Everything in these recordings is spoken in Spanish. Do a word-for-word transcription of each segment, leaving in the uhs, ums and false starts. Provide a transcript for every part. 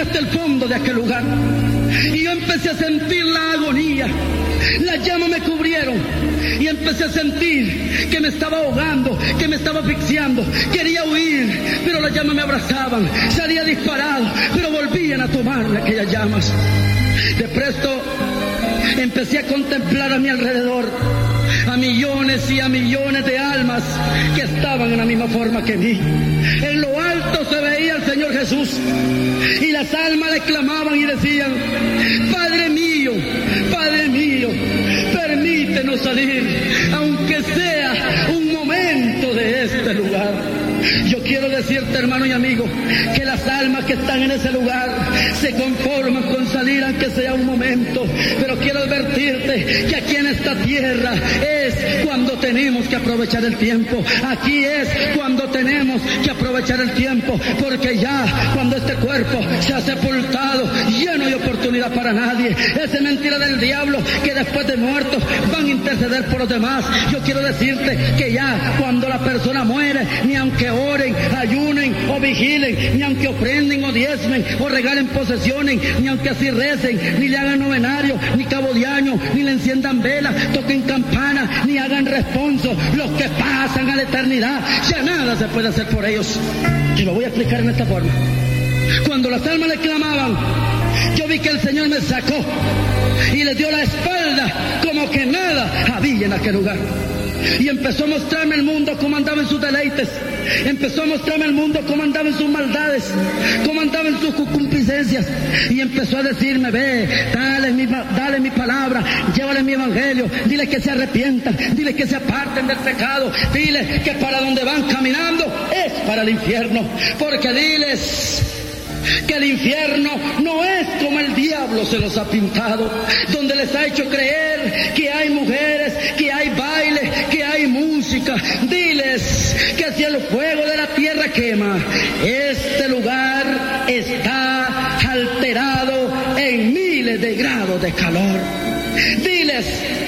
hasta el fondo de aquel lugar. Y yo empecé a sentir la agonía. Las llamas me cubrieron y empecé a sentir que me estaba ahogando, que me estaba asfixiando. Quería huir, pero las llamas me abrazaban. Salía disparado, pero volvían a tomarme aquellas llamas. De presto empecé a contemplar a mi alrededor a millones y a millones de almas que estaban en la misma forma que mí. En lo alto se veía el Señor Jesús y las almas le clamaban y decían: Padre mío, Padre mío, permítenos salir, aunque sea un momento de este lugar. Yo quiero decirte, hermano y amigo, que las almas que están en ese lugar se conforman con salir aunque sea un momento, pero quiero advertirte que aquí en esta tierra es cuando tenemos que aprovechar el tiempo. Aquí es cuando tenemos que aprovechar el tiempo, porque ya cuando este cuerpo se ha sepultado ya no hay oportunidad para nadie. Esa es mentira del diablo, que después de muertos van a interceder por los demás. Yo quiero decirte que ya cuando la persona muere, ni aunque oren, ayunen o vigilen, ni aunque ofrenden o diezmen o regalen posesiones, ni aunque así recen, ni le hagan novenario, ni cabo de año, ni le enciendan velas, toquen campana, ni hagan responso, los que pasan a la eternidad, ya nada se puede hacer por ellos. Y lo voy a explicar en esta forma. Cuando las almas le clamaban, yo vi que el Señor me sacó y le dio la espalda como que nada había en aquel lugar. Y empezó a mostrarme el mundo cómo andaba en sus deleites. Empezó a mostrarme el mundo cómo andaba en sus maldades, cómo andaba en sus concupiscencias. Y empezó a decirme: ve, dale mi, dale mi palabra, llévale mi evangelio, dile que se arrepientan, dile que se aparten del pecado, dile que para donde van caminando es para el infierno. Porque diles que el infierno no es como el diablo se los ha pintado, donde les ha hecho creer que hay mujeres, que hay baile, que hay música. Diles que si el fuego de la tierra quema, este lugar está alterado en miles de grados de calor. Diles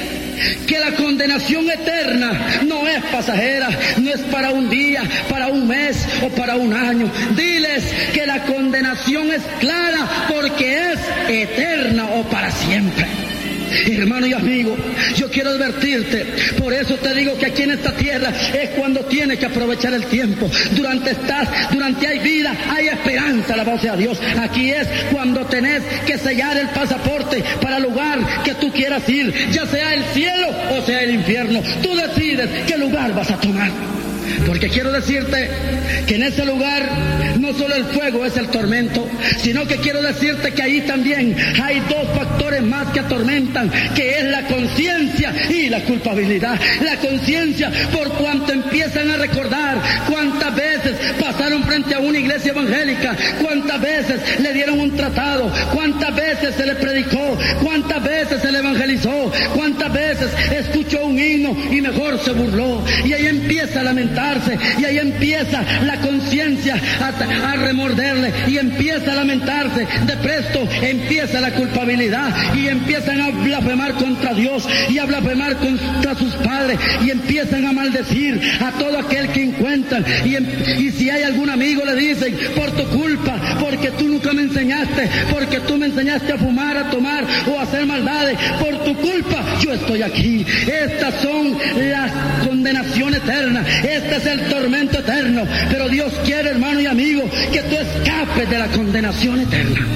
que la condenación eterna no es pasajera, no es para un día, para un mes o para un año. Diles que la condenación es clara porque es eterna o para siempre. Hermano y amigo, yo quiero advertirte, por eso te digo que aquí en esta tierra es cuando tienes que aprovechar el tiempo. Durante estás, durante hay vida, hay esperanza, alabado sea Dios. Aquí es cuando tenés que sellar el pasaporte para el lugar que tú quieras ir, ya sea el cielo o sea el infierno. Tú decides qué lugar vas a tomar. Porque quiero decirte que en ese lugar no solo el fuego es el tormento, sino que quiero decirte que ahí también hay dos factores más que atormentan, que es la conciencia y la culpabilidad. La conciencia por cuanto empiezan a recordar cuántas veces pasaron frente a una iglesia evangélica, cuántas veces le dieron un tratado, cuántas veces se le predicó, cuántas veces se le evangelizó, cuántas veces escuchó un himno y mejor se burló. Y ahí empieza a lamentarse, y ahí empieza la conciencia a, a remorderle, y empieza a lamentarse. De presto empieza la culpabilidad y empiezan a blasfemar contra Dios y a blasfemar contra sus padres, y empiezan a maldecir a todo aquel que encuentran. Y, y si hay algún amigo, le dicen: por tu culpa, porque tú nunca me enseñaste, porque tú me enseñaste a fumar, a tomar o a hacer maldades, por tu culpa yo estoy aquí. Estas son las condenaciones eternas, este es el tormento eterno. Pero Dios quiere, hermano y amigo, que tú escapes de la condenación eterna.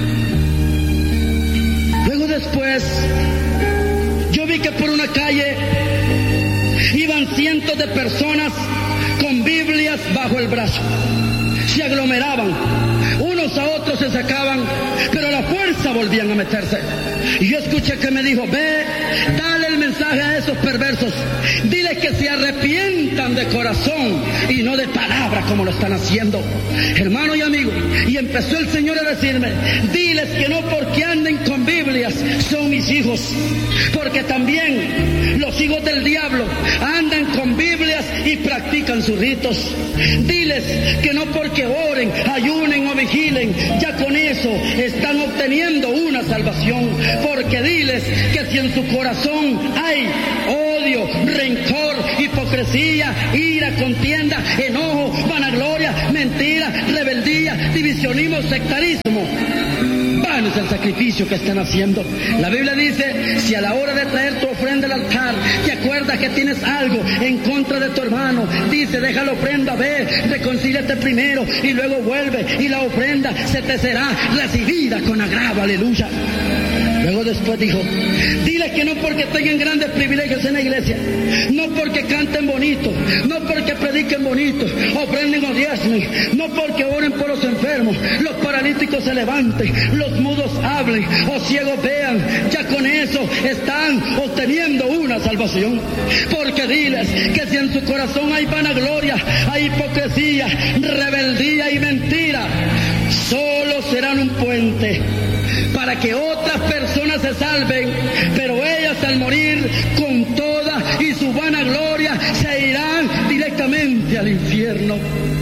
Luego después yo vi que por una calle iban cientos de personas con Biblias bajo el brazo. Se aglomeraban, unos a otros se sacaban, pero a la fuerza volvían a meterse. Y yo escuché que me dijo: ve, dale el mensaje a esos perversos, dile que se arrepientan de corazón y no de palabra como lo están haciendo. Hermano y amigo, y empezó el Señor a decirme: diles que no porque anden con Biblias son mis hijos, porque también los hijos del diablo andan con Biblias y practican sus ritos. Diles que no porque oren, ayunen o vigilen, ya con eso están obteniendo una salvación. Porque diles que si en su corazón hay odio, rencor, hipocresía, ira, contienda, enojo, vanagloria, mentira, rebeldía, divisionismo, sectarismo, vano es el sacrificio que están haciendo. La Biblia dice, si a la hora de traer tu ofrenda al altar, te acuerdas que tienes algo en contra de tu hermano, dice, deja la ofrenda, ve, reconcíliate primero y luego vuelve y la ofrenda se te será recibida con agrado, aleluya. Luego después dijo, dile que no porque tengan grandes privilegios en la iglesia, no porque canten bonito, no porque prediquen bonito, ofrenden o diezmen, no porque oren por los enfermos, los paralíticos se levanten, los mudos hablen o ciegos vean, ya con eso están obteniendo una salvación. Porque diles que si en su corazón hay vanagloria, hay hipocresía, rebeldía y mentira, solo serán un puente para que otras personas se salven, pero ellas al morir con toda y su vanagloria se irán directamente al infierno.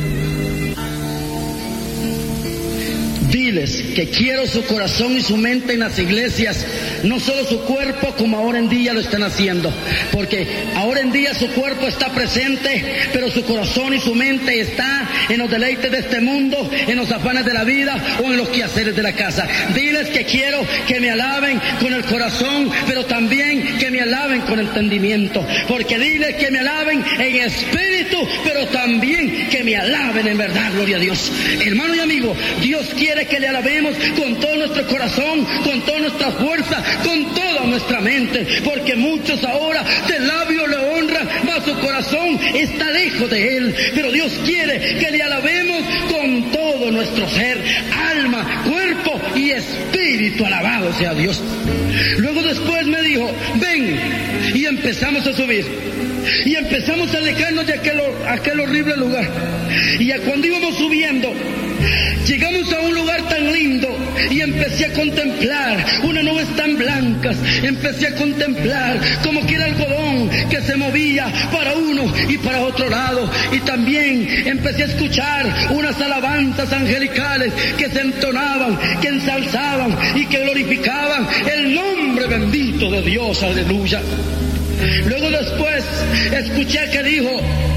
Diles que quiero su corazón y su mente en las iglesias, no solo su cuerpo como ahora en día lo están haciendo, porque ahora en día su cuerpo está presente, pero su corazón y su mente está en los deleites de este mundo, en los afanes de la vida o en los quehaceres de la casa. Diles que quiero que me alaben con el corazón, pero también que me alaben con entendimiento, porque diles que me alaben en espíritu, pero también que me alaben en verdad, gloria a Dios. Hermano y amigo, Dios quiere que le alabemos con todo nuestro corazón, con toda nuestra fuerza, con toda nuestra mente, porque muchos ahora de labio le honran, mas su corazón está lejos de Él. Pero Dios quiere que le alabemos con todo nuestro ser, alma, cuerpo y espíritu, alabado sea Dios. Luego después me dijo, ven, y empezamos a subir. Y empezamos a alejarnos de aquel, aquel horrible lugar. Y a cuando íbamos subiendo, llegamos a un lugar tan lindo y empecé a contemplar unas nubes tan blancas. Empecé a contemplar como que era algodón que se movía para uno y para otro lado. Y también empecé a escuchar unas alabanzas angelicales que se entonaban, que ensalzaban y que glorificaban el nombre bendito de Dios, aleluya. Luego después escuché que dijo,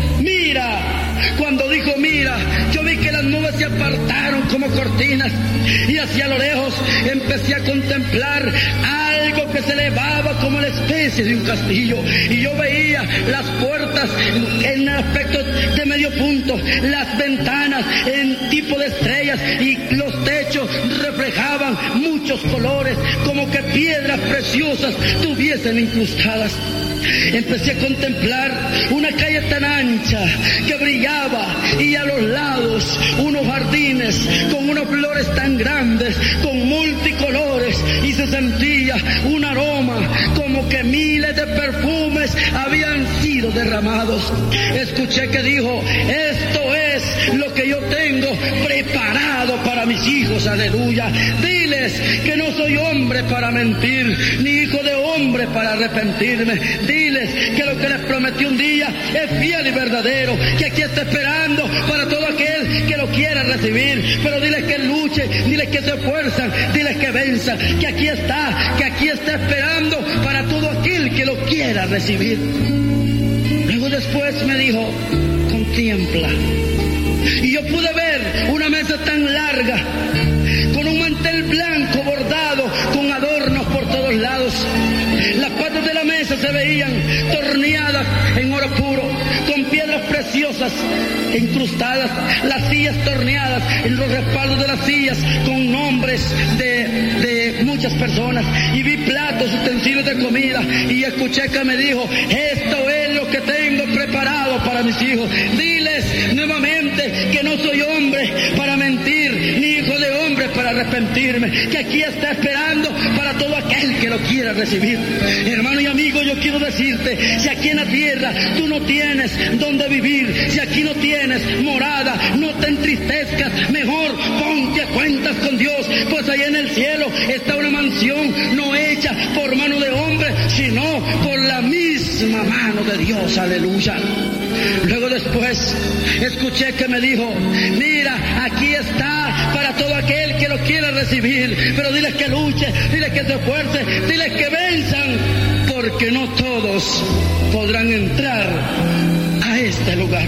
mira. Cuando dijo mira, yo vi que las nubes se apartaron como cortinas y hacia lo lejos empecé a contemplar algo que se elevaba como la especie de un castillo, y yo veía las puertas en aspecto de medio punto, las ventanas en tipo de estrellas y los techos reflejaban muchos colores como que piedras preciosas tuviesen incrustadas. Empecé a contemplar una calle tan ancha que brillaba y a los lados unos jardines con unas flores tan grandes, con multicolores, y se sentía un aroma como que miles de perfumes habían sido derramados. Escuché que dijo, esto es lo que yo tengo preparado para mis hijos, aleluya. Diles que no soy hombre para mentir, ni hijo de hombre para arrepentirme. Diles que lo que les prometí un día es fiel y verdadero, que aquí está esperando para todo aquel que lo quiera recibir. Pero diles que luchen, diles que se esfuerzan, diles que venzan, que aquí está, que aquí está esperando para todo aquel que lo quiera recibir. Luego después me dijo, contempla. Y yo pude ver una mesa tan larga, con un mantel blanco bordado, con adornos por todos lados. Las patas de la mesa se veían torneadas en oro puro, con piedras preciosas incrustadas. Las sillas torneadas, en los respaldos de las sillas, con nombres de, de muchas personas. Y vi platos, utensilios de comida, y escuché que me dijo, esto es lo que tengo preparado para mis hijos. Diles nuevamente que no soy hombre para mentir, ni hijo de hombre para arrepentirme, que aquí está esperando para todo aquel que lo quiera recibir. Hermano y amigo, yo quiero decirte, si aquí en la tierra tú no tienes donde vivir, si aquí no tienes morada, no te entristezcas, mejor ponte a cuentas con Dios, pues allá en el cielo está una mansión no hecha por mano de hombre, sino por la misma mano de Dios, aleluya. Luego después escuché que me dijo, mira, aquí está para todo aquel que lo quiera recibir, pero diles que luche, diles que se esfuerce, diles que venzan, porque no todos podrán entrar a este lugar.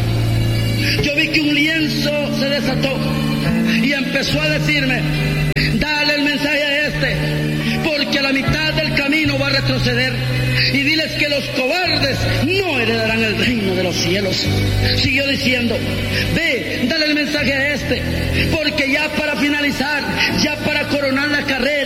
Yo vi que un lienzo se desató y empezó a decirme, dale el mensaje a él este, porque a la mitad del camino va a retroceder. Y diles que los cobardes no heredarán el reino de los cielos. Siguió diciendo, ve, dale el mensaje a este, porque ya para finalizar,